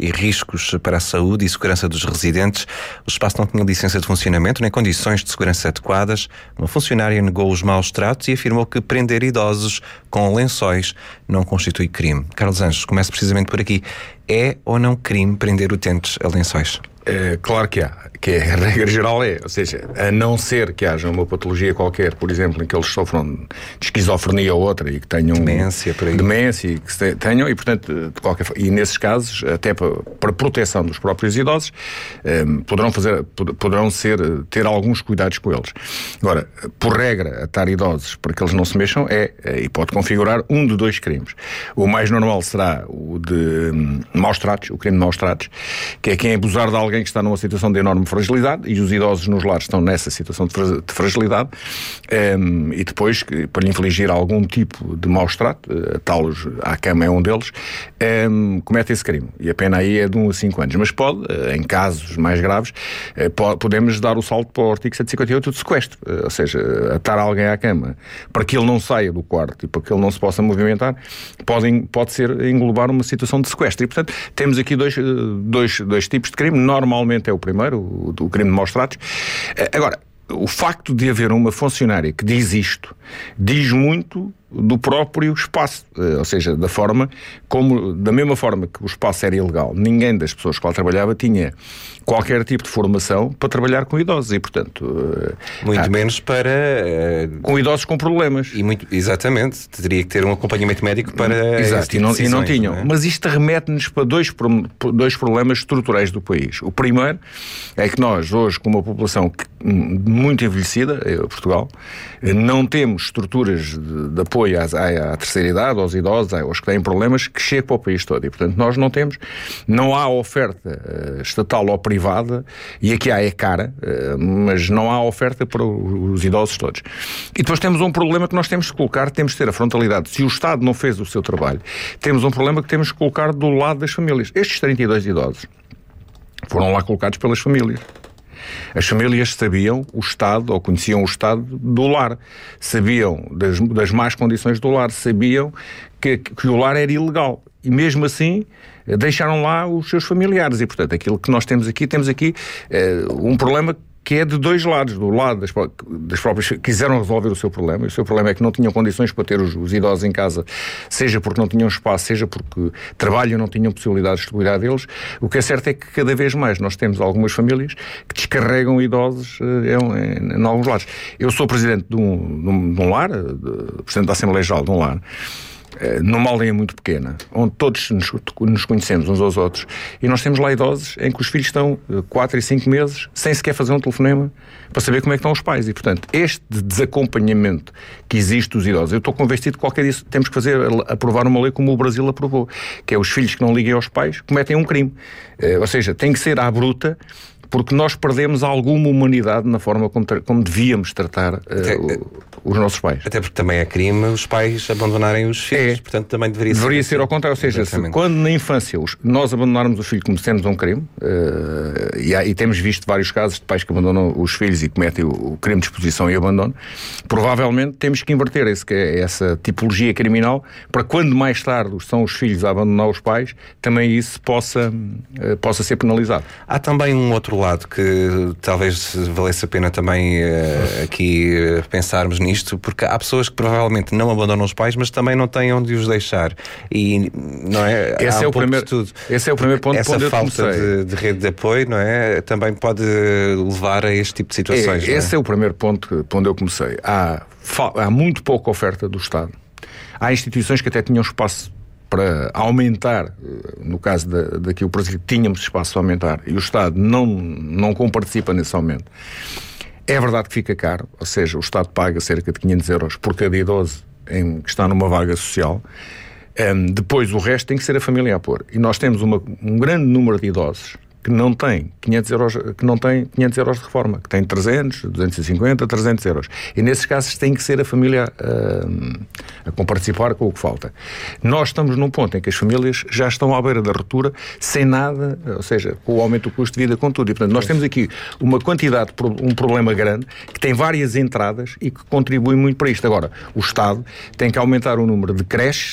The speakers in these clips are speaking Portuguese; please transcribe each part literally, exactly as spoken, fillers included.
e riscos para a saúde e segurança dos residentes. O espaço não tinha licença de funcionamento nem condições de segurança adequadas. Uma funcionária negou os maus tratos e afirmou que prender idosos com lençóis não constitui crime. Carlos Anjos, começo precisamente por aqui. É ou não crime prender utentes a lençóis? É, claro que há, que é, a regra geral é, ou seja, a não ser que haja uma patologia qualquer, por exemplo, em que eles sofram de esquizofrenia ou outra e que tenham demência, por aí. demência e que tenham, e portanto, de qualquer e nesses casos, até para, para proteção dos próprios idosos, um, poderão fazer, poderão ser, ter alguns cuidados com eles. Agora, por regra, atar idosos para que eles não se mexam é, é e pode configurar um de dois crimes. O mais normal será o de um, maus tratos, o crime de maus tratos, que é quem abusar de alguém que está numa situação de enorme fragilidade, e os idosos nos lares estão nessa situação de fragilidade, um, e depois, para lhe infligir algum tipo de maus-trato, atá-los à cama é um deles, um, comete esse crime. E a pena aí é de um a cinco anos. Mas pode, em casos mais graves, pode, podemos dar o salto para o artigo cento e cinquenta e oito de sequestro. Ou seja, atar alguém à cama para que ele não saia do quarto e para que ele não se possa movimentar, pode, pode ser englobar uma situação de sequestro. E, portanto, temos aqui dois, dois, dois tipos de crime. Normalmente é o primeiro, o, o crime de maus-tratos. Agora, o facto de haver uma funcionária que diz isto, diz muito do próprio espaço, ou seja, da forma como, da mesma forma que o espaço era ilegal, ninguém das pessoas que lá trabalhava tinha qualquer tipo de formação para trabalhar com idosos e, portanto... Muito há, menos para... Uh, com idosos com problemas. E muito, exatamente, teria que ter um acompanhamento médico para... Exato, tipo e, não, e não tinham. Não é? Mas isto remete-nos para dois, dois problemas estruturais do país. O primeiro é que nós, hoje, com uma população muito envelhecida, Portugal, não temos estruturas de, de apoio À, à terceira idade, aos idosos, aos que têm problemas, que chega para o país todo. E, portanto, nós não temos, não há oferta uh, estatal ou privada, e aqui há é cara, uh, mas não há oferta para os idosos todos. E depois temos um problema que nós temos de colocar, temos de ter a frontalidade. Se o Estado não fez o seu trabalho, temos um problema que temos de colocar do lado das famílias. Estes trinta e dois idosos foram lá colocados pelas famílias. As famílias sabiam o estado, ou conheciam o estado do lar, sabiam das, das más condições do lar, sabiam que, que o lar era ilegal. E mesmo assim, deixaram lá os seus familiares. E, portanto, aquilo que nós temos aqui, temos aqui eh, um problema que é de dois lados. Do lado das, das próprias... Quiseram resolver o seu problema. E o seu problema é que não tinham condições para ter os, os idosos em casa, seja porque não tinham espaço, seja porque trabalho e não tinham possibilidades de cuidar deles. O que é certo é que cada vez mais nós temos algumas famílias que descarregam idosos em, em, em alguns lares. Eu sou presidente de um, de um, de um lar, de, presidente da Assembleia Geral de um lar, numa aldeia muito pequena, onde todos nos, nos conhecemos uns aos outros, e nós temos lá idosos em que os filhos estão quatro e cinco meses sem sequer fazer um telefonema para saber como é que estão os pais. E, portanto, este desacompanhamento que existe dos idosos, eu estou convencido que qualquer dia temos que fazer, aprovar uma lei como o Brasil aprovou, que é os filhos que não liguem aos pais cometem um crime. Ou seja, tem que ser à bruta, porque nós perdemos alguma humanidade na forma como, tra- como devíamos tratar uh, até, o, os nossos pais. Até porque também é crime os pais abandonarem os filhos, é, portanto também deveria, deveria ser, ser ao contrário, ou seja, se, quando na infância os, nós abandonarmos os filhos cometemos um crime, uh, e, há, e temos visto vários casos de pais que abandonam os filhos e cometem o, o crime de exposição e abandono, provavelmente temos que inverter esse, essa tipologia criminal para quando mais tarde são os filhos a abandonar os pais, também isso possa, uh, possa ser penalizado. Há também um outro lado que talvez valesse a pena também uh, aqui uh, pensarmos nisto, porque há pessoas que provavelmente não abandonam os pais, mas também não têm onde os deixar. E não é? Esse, há é, um o primeiro, tudo. esse é o primeiro ponto. Essa onde falta de, de rede de apoio, não é? Também pode levar a este tipo de situações. É, esse é? é o primeiro ponto onde eu comecei. Há, há muito pouca oferta do Estado. Há instituições que até tinham espaço para aumentar, no caso da, daqui o Brasil, tínhamos espaço para aumentar e o Estado não, não comparticipa nesse aumento. É verdade que fica caro, ou seja, o Estado paga cerca de quinhentos euros por cada idoso em, que está numa vaga social. Um, depois o resto tem que ser a família a pôr. E nós temos uma, um grande número de idosos que não tem quinhentos euros, que não tem quinhentos euros de reforma, que tem trezentos, duzentos e cinquenta, trezentos euros. E nesses casos tem que ser a família uh, a comparticipar com o que falta. Nós estamos num ponto em que as famílias já estão à beira da ruptura, sem nada, ou seja, com o aumento do custo de vida, com tudo. E, portanto, nós temos aqui uma quantidade, um problema grande, que tem várias entradas e que contribui muito para isto. Agora, o Estado tem que aumentar o número de creches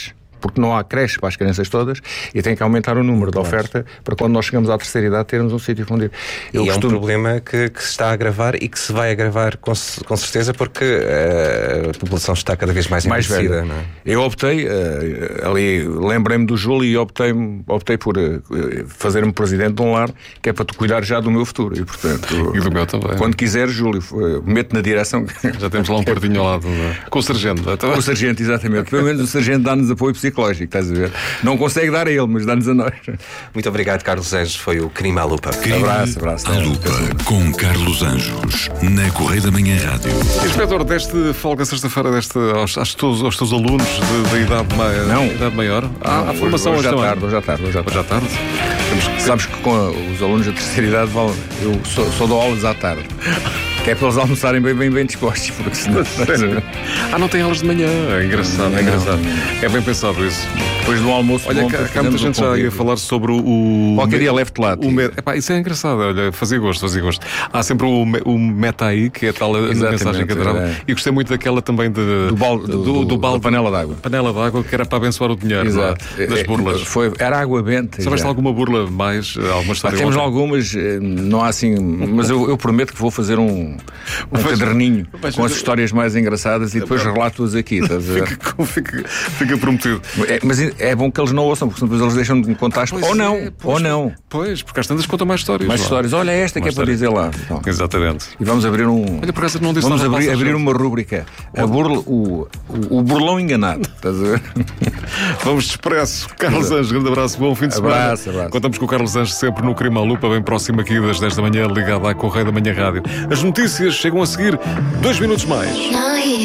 porque não há creche para as crianças todas e tem que aumentar o número de oferta para quando nós chegamos à terceira idade termos um sítio onde ir. Eu e costumo... é um problema que, que se está a agravar e que se vai agravar com, com certeza porque uh, a população está cada vez mais envelhecida. Não é? Eu optei, uh, ali, lembrei-me do Júlio e optei, optei por uh, fazer-me presidente de um lar que é para te cuidar já do meu futuro. E, portanto, e do meu também. Quando quiser, Júlio, uh, mete na direção. Já temos lá um partinho ao lado. É? Com o sargento. Com o sargento, exatamente. Pelo menos o sargento dá-nos apoio psicológico, estás a ver? Não consegue dar a ele, mas dá-nos a nós. Muito obrigado, Carlos Anjos. Foi o Crime à Lupa. Crime abraço, abraço. À Lupa, com Carlos Anjos, na Correio da Manhã Rádio. Inspetor, deste folga sexta-feira deste, aos, aos, teus, aos teus alunos da idade, ma não. idade maior? Ah, a formação hoje, hoje, hoje à tarde. Hoje à tarde. Hoje à tarde. Hoje à tarde. Que... Sabes que com a, os alunos da terceira idade vão, eu só, só dou aulas à tarde. Que é para eles almoçarem bem, bem, bem dispostos, porque senão... Ah, não tem aulas de manhã. É engraçado, não, é engraçado. Não. É bem pensado isso. Depois do almoço... Olha, cá, cá muita gente já ia falar sobre o... Qualquer dia leve-te lá. Epá, isso é engraçado, olha, fazia gosto, fazia gosto. Há sempre o, o meta aí, que é a tal mensagem cadeirada. É. E gostei muito daquela também de... Do balde, do, do, do balde. Panela d'água. Panela d'água, que era para abençoar o dinheiro. Exato. Lá, das burlas. Foi, era água benta. Sabeste alguma burla mais? Alguma história? Ah, temos outra? Algumas, não há assim... Mas eu, eu prometo que vou fazer um... um caderninho mas, com as histórias mais engraçadas e depois relato-as aqui. Estás a ver? Fica, fica, fica prometido. É, mas é bom que eles não ouçam, porque depois eles deixam de me contar. Pois ou é, não, pois, ou não. Pois, porque às tantas contam mais histórias. Mais lá. Histórias. Olha, esta mais que é para dizer lá. Então. Exatamente. E vamos abrir um. Olha, por não disse vamos abrir, abrir uma rúbrica. A burla, o, o, o burlão enganado. Estás a ver? Vamos de expresso. Carlos Anjos, grande abraço, bom fim de semana. Abraço, abraço. Contamos com o Carlos Anjos sempre no Crime à Lupa, bem próximo aqui das dez da manhã, ligado à Correio da Manhã Rádio. As notícias chegam a seguir. Dois minutos mais.